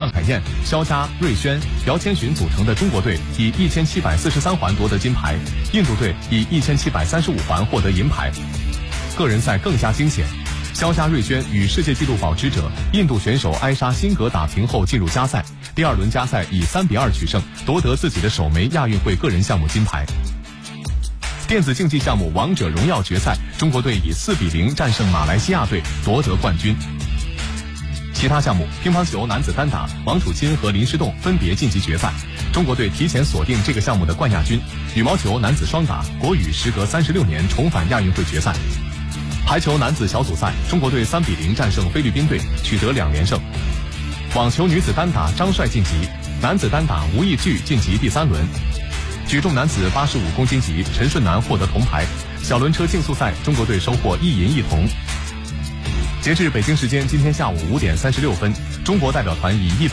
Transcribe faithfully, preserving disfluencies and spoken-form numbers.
范凯燕、肖佳、瑞轩、姚千寻组成的中国队以一千七百四十三环夺得金牌，印度队以一千七百三十五环获得银牌。个人赛更加惊险，肖佳、瑞轩与世界纪录保持者印度选手埃莎辛格打平后进入加赛，第二轮加赛以三比二取胜，夺得自己的首枚亚运会个人项目金牌。电子竞技项目王者荣耀决赛，中国队以四比零战胜马来西亚队，夺得冠军。其他项目，乒乓球男子单打，王楚钦和林诗栋分别晋级决赛，中国队提前锁定这个项目的冠亚军。羽毛球男子双打，国羽时隔三十六年重返亚运会决赛。排球男子小组赛，中国队三比零战胜菲律宾队，取得两连胜。网球女子单打，张帅晋级，男子单打吴亦巨晋级第三轮。举重男子八十五公斤级，陈顺南获得铜牌。小轮车竞速赛，中国队收获一银一铜。截至北京时间今天下午五点三十六分，中国代表团以一百